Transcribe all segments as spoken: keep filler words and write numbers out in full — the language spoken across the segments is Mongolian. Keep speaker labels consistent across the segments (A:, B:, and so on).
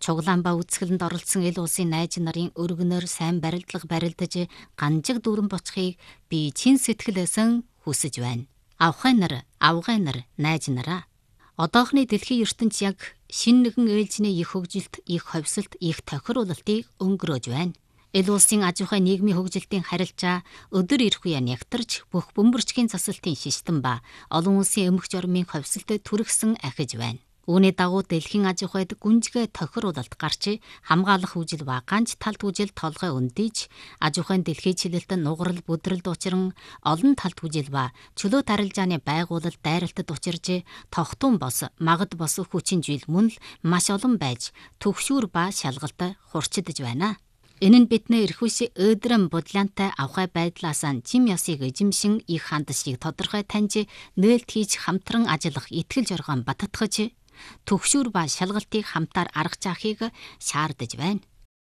A: Шуглаан ба үзэсгэлэнд оролцсон эл улсын найз нарын өргөнөөр сайн барилдлага барилдаж ганжиг дүүрэн боцохыг би чин сэтгэлээсэн хүсэж байна. Авхай нар, авгай нар, найз нараа. Одоохны дэлхийн ертөнц яг шинэ нэгэн ээлжний их хөгжилт, их ховсолт, их тохируулалтыг өнгөрөөж байна. Эл улсын аж ахуй нийгмийн хөгжилтийн харилцаа өдөр ирэх үеэ нягтарч бүх бөмбөрчгийн засалтын шиштэн ба олон улсын эмх жормын ховсолтод түргсэн ахиж байна. Үүний дагуу дэлхийн аж ахуйд гүнзгий тохируулалт гарч хамгаалах үжил ба ганц талт үжил толгой өндийж аж ахуйн дэлхийн чиглэлд нугарал бүдрэлд учран олон талт үжил ба чөлөө тарилжааны байгуулалт дайралтад учирж тогтун бос магад бос хүчин жил мөн л маш олон байж төгшүүр ба шалгалт хурцдж байна. Энэ нь бидний эрхүйс өөдрөн бодлонтой авхай байдлаас нь чим ёсыг эзэмшин их хандшийг тодорхой таньж нээлт хийж хамтран ажиллах итгэл зоргоон баттгаж төгшүүр ба шалгалтыг хамтаар арга заахыг шаардаж байна.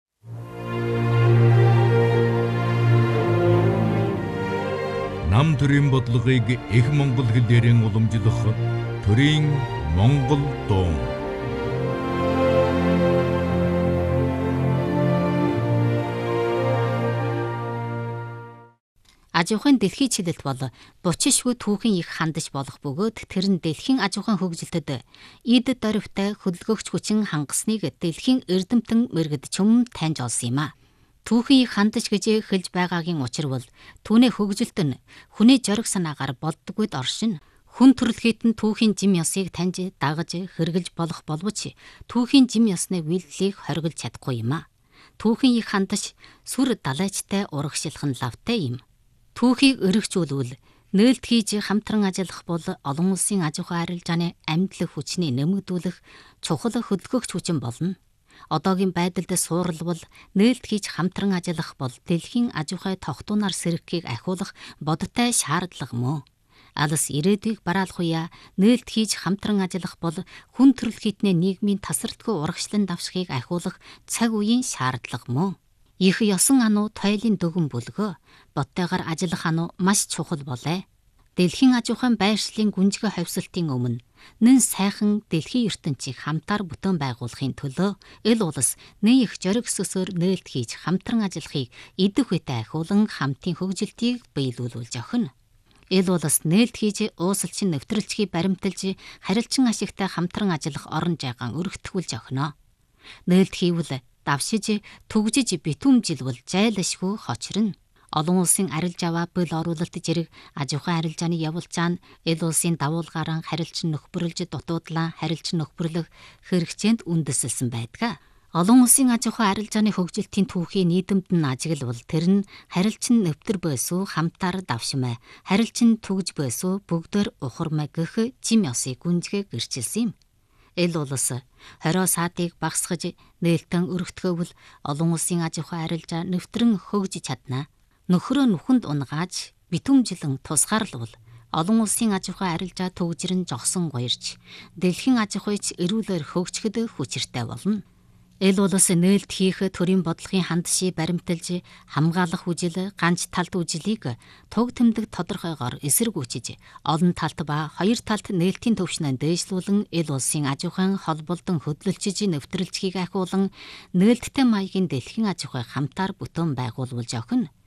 B: Нам төрийн бодлогыг их монгол хэлээрэн уламжлах төрийн монгол дуу.
A: Аж ахуйн дэлхийн чиглэлт бол бучишгүй түүхэн их хандаж болох бөгөөд тэр нь дэлхийн аж ахуйн хөгжилтөд эд дорвитой хөдөлгөгч хүчин хангасныг дэлхийн эрдэмтэн мэрэгд чөм таньж олсон юм а. Түүхэн их хандаж гэж хэлж байгаагийн учир бол түүний хөгжилт нь хүний зориг санаагаар болдгойд оршин. Хүн төрөлхийд нь түүхийн жим ёсыг таньж дагаж хэрэгжилж болох боловч түүхийн жим ёсны үйлдэлийг хоригдж чадахгүй юм а. Түүхэн их хандаж сүр далайчтай урагшлах нь лавтай юм. Түүхийг өргөжүүлвэл нээлт хийж хамтран ажиллах бол олон улсын аж ахуй арилжааны амьдлах хүчний нэмэгдүүлэх чухал хөдөлгөгч хүчин болно. Одоогийн байдалд сууралбал нээлт хийж хамтран ажиллах бол дэлхийн аж ахуй тогтуунаар сэргэхийг ахиулах бодтой шаардлага мөн. Алс ирээдүйг бараалах үе нээлт хийж хамтран ажиллах бол хүн төрөлхийдний нийгмийн тасралтгүй урагшлан давшихыг ахиулах цаг үеийн шаардлага мөн. Их ёсон ануу тойлын дөгөн бүлгөө боттойгоор ажиллах ануу маш чухал болээ. Дэлхийн аж ахуйн байршлын гүнзгий ховсолтын өмнө нэн сайхан дэлхийн ертөнцийг хамтаар бүтэн байгуулахын төлөө эл улс нэн их зориг сөсөөр нээлт хийж хамтран ажиллахыг идэх үедээ ахиулан хамтын хөгжилтийг биелүүлүүлж охино. Эл улс нээлт хийж ууслчин нэвтрэлцгийг баримталж харилцан ашигтай хамтран ажиллах орон жайгаан өргөтгүүлж охино. Нээлт хийвэл давшиж төгжиж битүүмжилвэл зайлшгүй хочрно. Олон улсын арилж аваа бэл оруулалт зэрэг аж ахуйн арилжааны явуулчаан эл улсын давуулгаран харилцан нөхбөрлж дутуудлаа харилцан нөхбөрлөх хэрэгцээнд үндэслэсэн байдаг. Олон улсын аж ахуй арилжааны хөгжилтийн түүхийн нийгэмд нь ажиглавал тэр нь харилцан нэвтэр байсуу хамтаар давшмай харилцан түгж байсуу бүгдээр ухармай гэх жим ёсыг гүнзгий гэрчилсэн юм. Эл улс хорио саадыг багасгаж нээлтэн өргөтгөөвөл олон улсын аж ахуй арилжаа нэвтрэн хөгжиж чадна. Нөхрөө нүхэнд унгааж битүүмжилэн тусгаарлавал олон улсын аж ахуй арилжаа төгжрэн жогсон гоёрч дэлхийн аж ахуйч эрүүлэр хөгжөхөд хүчиртэй болно. Эл улс нээлт хийх төрийн бодлогын хандшийг баримталж хамгаалах үжил ганц талт үжилийг туг тэмдэг тодорхойгоор эсэргүүцэж олон талт ба хоёр талт нээлтийн төвшнөө дээшлүүлэн эл улсын аж ахуйн холболдон хөдөлгөж нэвтрэлцгийг ахиулан нээлттэй маягийн дэлхийн аж ахуй хамтаар бүтэн байгуулж охино.